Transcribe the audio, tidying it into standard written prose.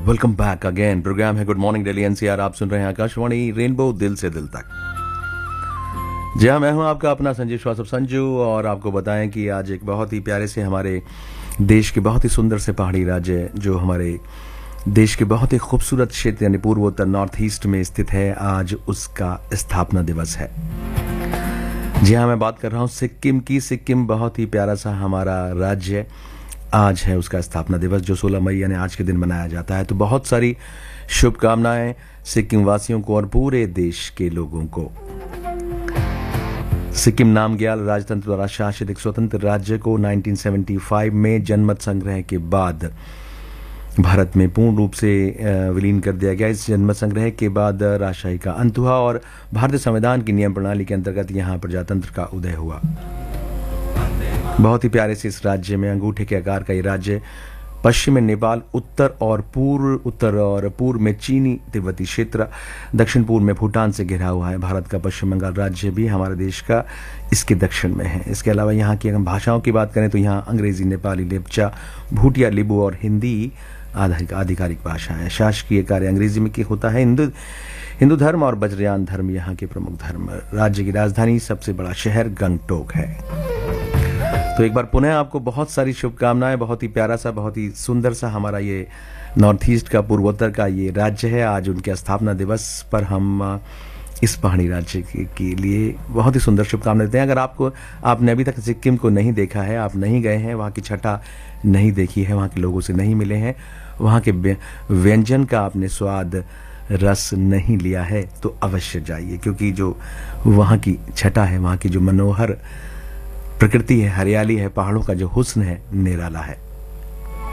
Welcome back again. Programme है good morning Delhi NCR. आप सुन रहे हैं आकाशवाणी रेनबो दिल से दिल तक। जी हाँ, मैं हूं आपका अपना संजीव श्रीवास्तव संजू, और आपको बताएं कि आज एक बहुत ही प्यारे से हमारे देश के बहुत ही सुंदर से पहाड़ी राज्य जो हमारे देश के बहुत ही खूबसूरत क्षेत्र यानी पूर्वोत्तर नॉर्थ ईस्ट में स्थित है, आज उसका स्थापना दिवस है। जी हाँ, मैं बात कर रहा हूँ सिक्किम की। सिक्किम बहुत ही प्यारा सा हमारा राज्य है। आज है उसका स्थापना दिवस जो 16 मई यानी आज के दिन मनाया जाता है। तो बहुत सारी शुभकामनाएं सिक्किम वासियों को और पूरे देश के लोगों को। सिक्किम नामग्याल राजतंत्र द्वारा शासित एक स्वतंत्र राज्य को 1975 में जनमत संग्रह के बाद भारत में पूर्ण रूप से विलीन कर दिया गया। इस जनमत संग्रह के बाद राजशाही का अंत हुआ और भारतीय संविधान की नियम प्रणाली के अंतर्गत यहाँ प्रजातंत्र का उदय हुआ। बहुत ही प्यारे से इस राज्य में अंगूठे के आकार का ये राज्य पश्चिम में नेपाल, उत्तर और पूर्व में चीनी तिब्बती क्षेत्र, दक्षिण पूर्व में भूटान से घिरा हुआ है। भारत का पश्चिम बंगाल राज्य भी हमारे देश का इसके दक्षिण में है। इसके अलावा यहाँ की अगर भाषाओं की बात करें तो यहाँ अंग्रेजी, नेपाली, लेप्चा, भूटिया, लिबू और हिंदी आधिकारिक भाषा है। शासकीय कार्य अंग्रेजी में होता है। हिंदू धर्म और वज्रयान धर्म यहाँ के प्रमुख धर्म। राज्य की राजधानी सबसे बड़ा शहर गंगटोक है। तो एक बार पुनः आपको बहुत सारी शुभकामनाएं। बहुत ही प्यारा सा, बहुत ही सुंदर सा हमारा ये नॉर्थ ईस्ट का, पूर्वोत्तर का ये राज्य है। आज उनके स्थापना दिवस पर हम इस पहाड़ी राज्य के लिए बहुत ही सुंदर शुभकामनाएं देते हैं। अगर आपने अभी तक सिक्किम को नहीं देखा है, आप नहीं गए हैं, वहाँ की छटा नहीं देखी है, वहाँ के लोगों से नहीं मिले हैं, वहाँ के व्यंजन का आपने स्वाद रस नहीं लिया है, तो अवश्य जाइए, क्योंकि जो वहाँ की छटा है, वहाँ की जो मनोहर प्रकृति है, हरियाली है, पहाड़ों का जो हुस्न है, निराला है।